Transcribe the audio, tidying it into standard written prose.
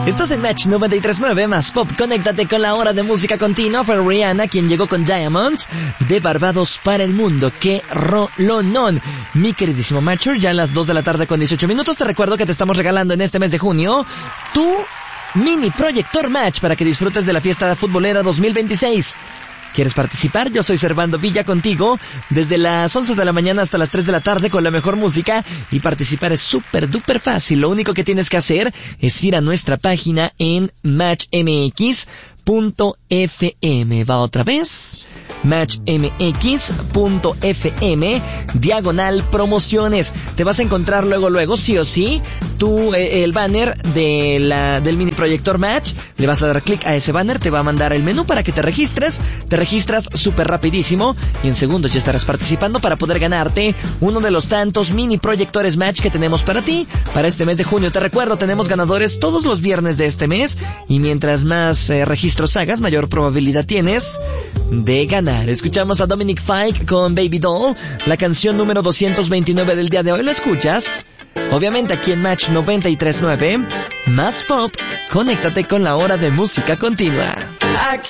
Estás en Match 93.9 más Pop. Conéctate con la hora de música continua. Fue Rihanna quien llegó con Diamonds de Barbados para el mundo. ¡Qué rolonón! Mi queridísimo Matcher, ya a las 2 de la tarde con 18 minutos. Te recuerdo que te estamos regalando en este mes de junio tu mini proyector Match para que disfrutes de la fiesta futbolera 2026. ¿Quieres participar? Yo soy Servando Villa contigo desde las 11 de la mañana hasta las 3 de la tarde con la mejor música, y participar es súper duper fácil. Lo único que tienes que hacer es ir a nuestra página en matchmx.fm. Va otra vez, matchmx.fm /promociones. Te vas a encontrar luego, sí o sí, el banner del mini proyector Match. Le vas a dar clic a ese banner, te va a mandar el menú para que te registres. Te registras súper rapidísimo y en segundos ya estarás participando para poder ganarte uno de los tantos mini proyectores Match que tenemos para ti para este mes de junio. Te recuerdo, tenemos ganadores todos los viernes de este mes, y mientras más registros hagas, mayor probabilidad tienes de ganar. Escuchamos a Dominic Fike con Baby Doll, la canción número 229 del día de hoy. ¿La escuchas? Obviamente aquí en Match 93.9 más Pop. Conéctate con la hora de música continua.